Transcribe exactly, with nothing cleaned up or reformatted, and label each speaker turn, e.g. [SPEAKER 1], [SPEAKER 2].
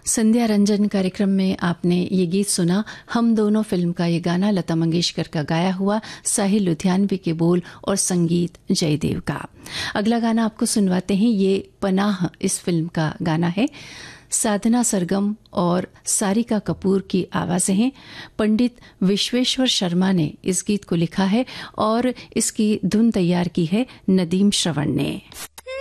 [SPEAKER 1] संध्या रंजन कार्यक्रम में आपने ये गीत सुना। हम दोनों फिल्म का ये गाना लता मंगेशकर का गाया हुआ, साहिल लुधियानवी के बोल और संगीत जयदेव का। अगला गाना आपको सुनवाते हैं, ये पनाह इस फिल्म का गाना है। साधना सरगम और सारिका कपूर की आवाजें हैं। पंडित विश्वेश्वर शर्मा ने इस गीत को लिखा है और इसकी धुन तैयार की है नदीम श्रवण ने।